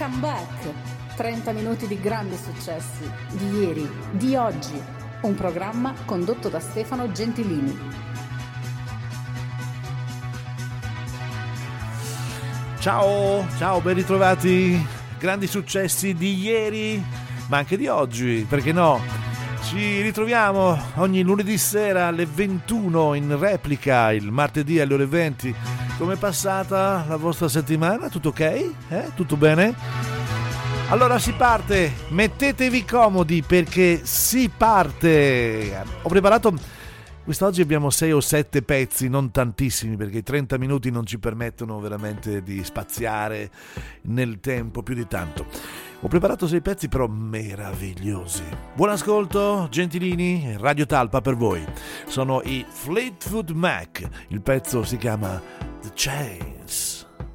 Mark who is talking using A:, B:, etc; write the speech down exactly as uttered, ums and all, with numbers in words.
A: Comeback. trenta minuti di grandi successi, di ieri, di oggi. Un programma condotto da Stefano Gentilini.
B: Ciao, ciao, ben ritrovati. Grandi successi di ieri, ma anche di oggi, perché no? Ci ritroviamo ogni lunedì sera alle ventuno in replica, il martedì alle ore venti. Com'è passata la vostra settimana? Tutto ok? Eh? Tutto bene? Allora si parte, mettetevi comodi perché si parte. Ho preparato, quest'oggi abbiamo sei o sette pezzi, non tantissimi perché i trenta minuti non ci permettono veramente di spaziare nel tempo più di tanto. Ho preparato sei pezzi però meravigliosi. Buon ascolto, gentilini, Radio Talpa per voi. Sono i Fleetwood Mac, il pezzo si chiama The Chains.